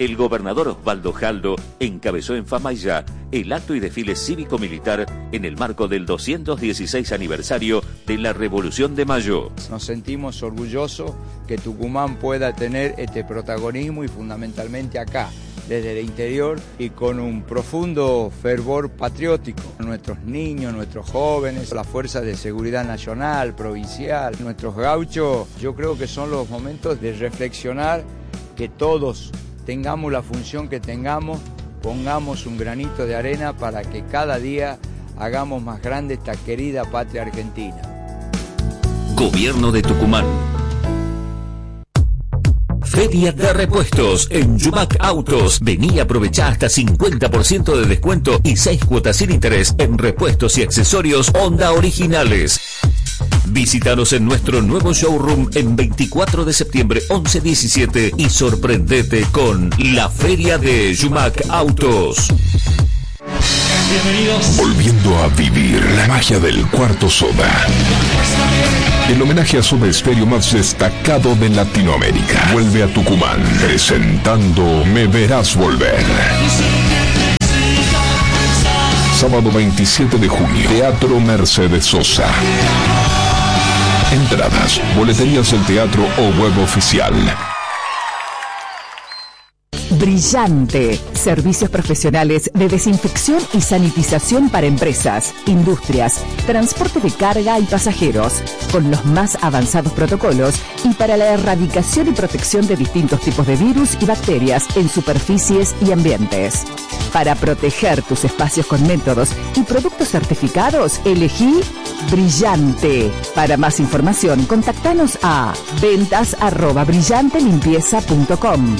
el gobernador Osvaldo Jaldo encabezó en Famaillá el acto y desfile cívico-militar en el marco del 216 aniversario de la Revolución de Mayo. Nos sentimos orgullosos que Tucumán pueda tener este protagonismo y fundamentalmente acá, desde el interior y con un profundo fervor patriótico. Nuestros niños, nuestros jóvenes, las fuerzas de seguridad nacional, provincial, nuestros gauchos, yo creo que son los momentos de reflexionar, que todos tengamos la función que tengamos, pongamos un granito de arena para que cada día hagamos más grande esta querida patria argentina. Gobierno de Tucumán. Feria de repuestos en Yumac Autos. Vení a aprovechar hasta 50% de descuento y 6 cuotas sin interés en repuestos y accesorios Honda originales. Visítanos en nuestro nuevo showroom en 24 de septiembre 11-17 y sorprendete con la Feria de Yumac Autos. Bienvenidos. Volviendo a vivir la magia del Cuarto Soda. El homenaje a Soda Stereo más destacado de Latinoamérica. Vuelve a Tucumán, presentando Me Verás Volver. Sábado 27 de junio, Teatro Mercedes Sosa. Entradas, boleterías del teatro o web oficial. Brillante. Servicios profesionales de desinfección y sanitización para empresas, industrias, transporte de carga y pasajeros, con los más avanzados protocolos y para la erradicación y protección de distintos tipos de virus y bacterias en superficies y ambientes. Para proteger tus espacios con métodos y productos certificados, elegí Brillante. Para más información, contactanos a ventas@brillantelimpieza.com,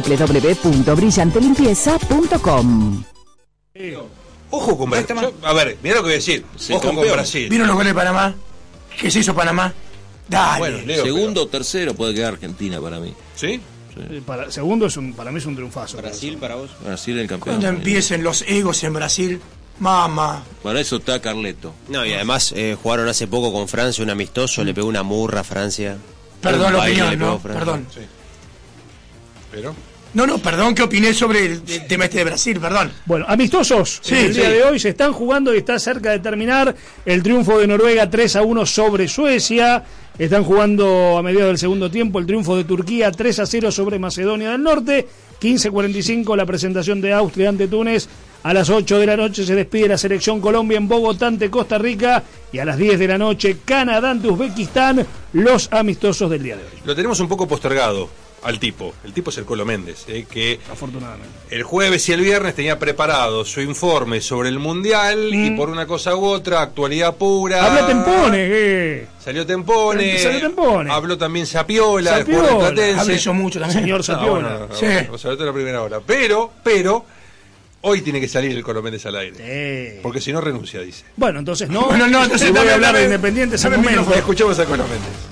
www.brillantelimpieza.com. Ojo con Brasil. A ver, mira lo que voy a decir. Ojo con Brasil. ¿Vieron los goles de Panamá? ¿Qué se hizo Panamá? Dale. Bueno, Leo, segundo o tercero puede quedar Argentina para mí. ¿Sí? Segundo para mí es un triunfazo. ¿Brasil para vos? Brasil el campeón. Cuando empiecen los egos en Brasil, mamá. Para eso está Carleto. No, y además jugaron hace poco con Francia un amistoso, le pegó una murra a Francia. Perdón la opinión, ¿no? Perdón. Sí. ¿Pero? No, perdón, ¿qué opiné sobre el tema este de Brasil? Perdón. Bueno, amistosos. Sí, el día de hoy se están jugando y está cerca de terminar el triunfo de Noruega 3-1 sobre Suecia. Están jugando a mediados del segundo tiempo el triunfo de Turquía 3-0 sobre Macedonia del Norte. 15:45 la presentación de Austria ante Túnez. A las 8 de la noche se despide la selección Colombia en Bogotá ante Costa Rica. Y a las 10 de la noche Canadá ante Uzbekistán, los amistosos del día de hoy. Lo tenemos un poco postergado al tipo. El tipo es el Colo Méndez, que afortunadamente el jueves y el viernes tenía preparado su informe sobre el Mundial y por una cosa u otra, actualidad pura. Habla Tempone, Salió Tempone. Habló también Sapiola. Hablé yo mucho también. Señor Sapiola. Sí. Vamos a ver la primera hora. Pero hoy tiene que salir el Colo Méndez al aire. Porque si no renuncia, dice. Bueno, entonces no. Entonces voy a hablar de Independiente ese momento. Escuchamos a Colo Méndez.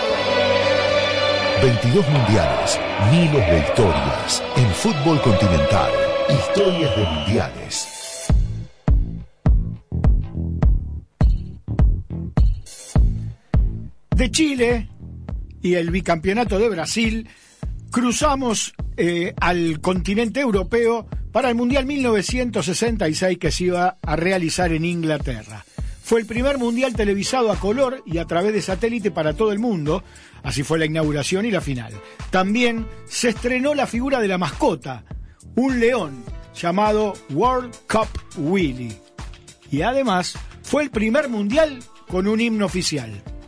22 mundiales, miles de historias. En fútbol continental, historias de mundiales. De Chile y el bicampeonato de Brasil, cruzamos al continente europeo para el Mundial 1966 que se iba a realizar en Inglaterra. Fue el primer mundial televisado a color y a través de satélite para todo el mundo. Así fue la inauguración y la final. También se estrenó la figura de la mascota, un león llamado World Cup Willy. Y además fue el primer mundial con un himno oficial.